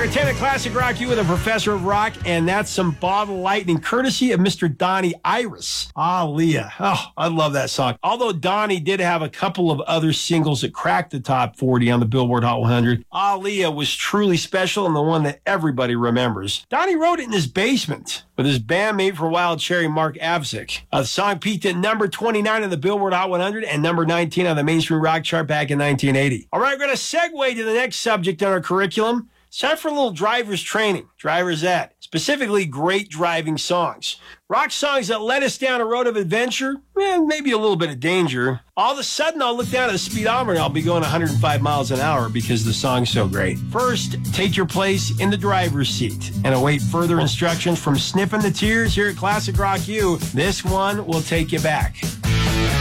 You're attending Classic Rock You with a Professor of Rock, and that's some Bottle Lightning, courtesy of Mr. Donnie Iris. Aaliyah. Oh, I love that song. Although Donnie did have a couple of other singles that cracked the top 40 on the Billboard Hot 100, Aaliyah was truly special and the one that everybody remembers. Donnie wrote it in his basement with his bandmate for Wild Cherry, Mark Avzik. The song peaked at number 29 on the Billboard Hot 100 and number 19 on the Mainstream Rock Chart back in 1980. All right, we're going to segue to the next subject on our curriculum. It's time for a little driver's training, driver's ed, specifically great driving songs. Rock songs that led us down a road of adventure, maybe a little bit of danger. All of a sudden, I'll look down at the speedometer and I'll be going 105 miles an hour because the song's so great. First, take your place in the driver's seat and await further instructions from Sniffing the Tears here at Classic Rock U. This one will take you back.